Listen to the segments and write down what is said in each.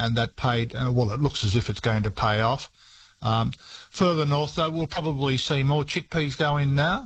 and that paid, well, it looks as if it's going to pay off. Further north, though, we'll probably see more chickpeas go in now.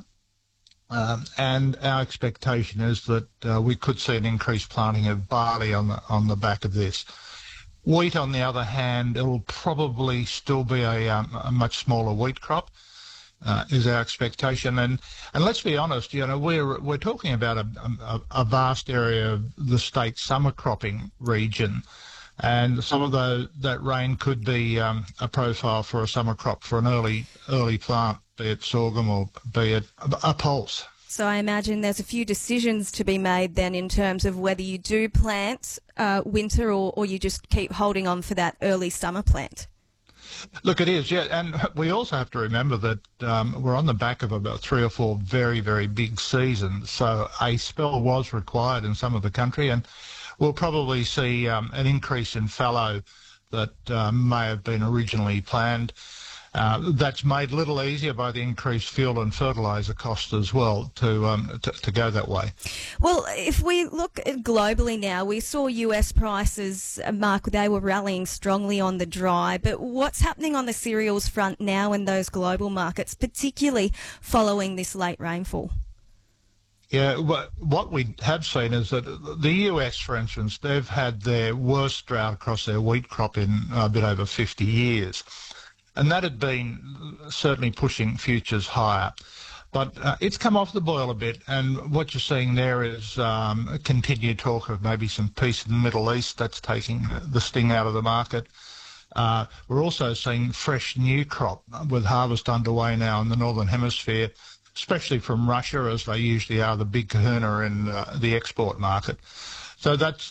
And our expectation is that we could see an increased planting of barley on the back of this. Wheat, on the other hand, it'll probably still be a much smaller wheat crop, is our expectation. And let's be honest, we're talking about a vast area of the state's summer cropping region, and some of that rain could be a profile for a summer crop for an early plant, be it sorghum or be it a pulse. So I imagine there's a few decisions to be made then in terms of whether you do plant winter or you just keep holding on for that early summer plant. Look, it is, yeah. And we also have to remember that we're on the back of about 3 or 4 very, very big seasons. So a spell was required in some of the country, and we'll probably see an increase in fallow that may have been originally planned. That's made a little easier by the increased fuel and fertiliser cost as well to go that way. Well, if we look globally now, we saw US prices, Mark, they were rallying strongly on the dry, but what's happening on the cereals front now in those global markets, particularly following this late rainfall? Yeah, what we have seen is that the US, for instance, they've had their worst drought across their wheat crop in a bit over 50 years. And that had been certainly pushing futures higher. But it's come off the boil a bit, and what you're seeing there is a continued talk of maybe some peace in the Middle East. That's taking the sting out of the market. We're also seeing fresh new crop with harvest underway now in the Northern Hemisphere, especially from Russia, as they usually are the big kahuna in the export market. So that's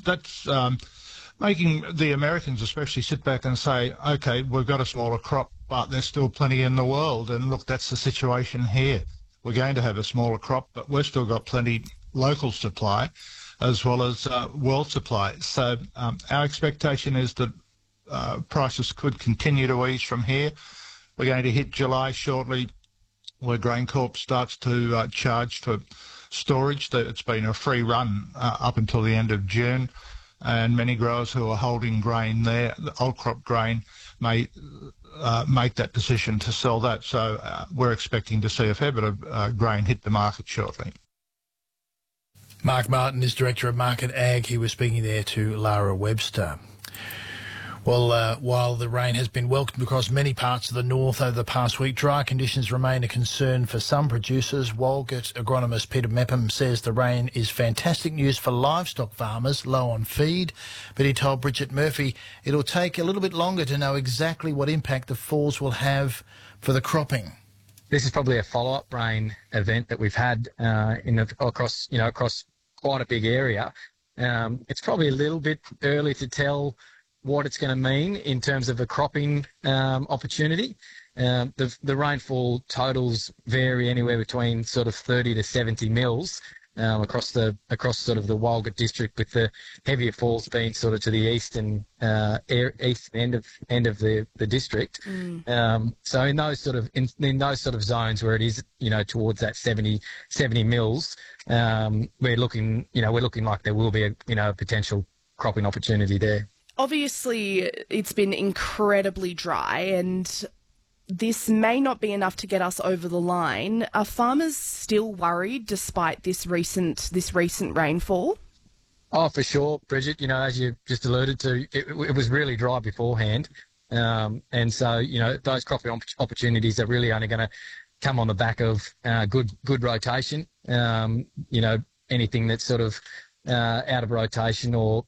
making the Americans especially sit back and say, OK, we've got a smaller crop, but there's still plenty in the world. And look, that's the situation here. We're going to have a smaller crop, but we've still got plenty local supply as well as world supply. So our expectation is that prices could continue to ease from here. We're going to hit July shortly, where GrainCorp starts to charge for storage. It's been a free run up until the end of June. And many growers who are holding grain there, the old crop grain, may make that decision to sell that. So we're expecting to see a fair bit of grain hit the market shortly. Mark Martin is Director of Market Ag. He was speaking there to Lara Webster. Well, while the rain has been welcomed across many parts of the north over the past week, dry conditions remain a concern for some producers. Walgett agronomist Peter Mepham says the rain is fantastic news for livestock farmers low on feed, but he told Bridget Murphy it'll take a little bit longer to know exactly what impact the falls will have for the cropping. This is probably a follow-up rain event that we've had across quite a big area. It's probably a little bit early to tell what it's going to mean in terms of a cropping opportunity. The rainfall totals vary anywhere between sort of 30 to 70 mils across sort of the Walgett district, with the heavier falls being sort of to the eastern end of the district. So in those sort of zones where it is towards that 70 mils, we're looking like there will be a potential cropping opportunity there. Obviously, it's been incredibly dry, and this may not be enough to get us over the line. Are farmers still worried despite this recent rainfall? Oh, for sure, Bridget. As you just alluded to, it was really dry beforehand, and so those cropping opportunities are really only going to come on the back of good rotation. Anything that's sort of out of rotation, or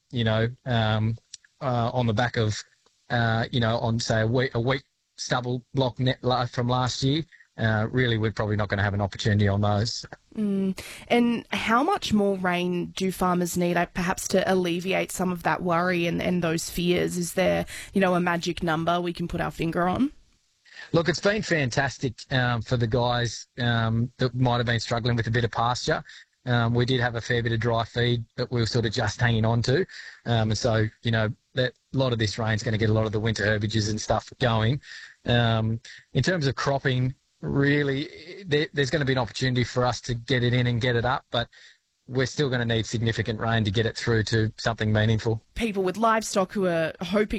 on the back of, on say a wheat stubble block net from last year, really we're probably not going to have an opportunity on those. And how much more rain do farmers need, perhaps to alleviate some of that worry and those fears? Is there, a magic number we can put our finger on? Look, it's been fantastic for the guys that might have been struggling with a bit of pasture. We did have a fair bit of dry feed that we were sort of just hanging on to. And so, that a lot of this rain's going to get a lot of the winter herbages and stuff going. In terms of cropping, really, there's going to be an opportunity for us to get it in and get it up, but we're still going to need significant rain to get it through to something meaningful. People with livestock who are hoping